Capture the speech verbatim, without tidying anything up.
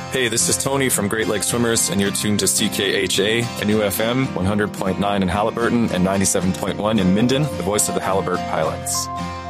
Hey, this is Tony from Great Lakes Swimmers, and you're tuned to C K H A, a new F M, one hundred point nine in Halliburton and ninety-seven point one in Minden, the voice of the Halliburton pilots.